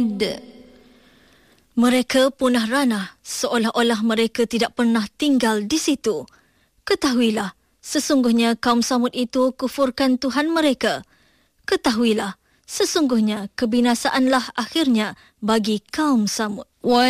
Samud. Mereka punah ranah seolah-olah mereka tidak pernah tinggal di situ. Ketahuilah, sesungguhnya kaum Samud itu kufurkan Tuhan mereka. Ketahuilah, sesungguhnya kebinasaanlah akhirnya bagi kaum Samud.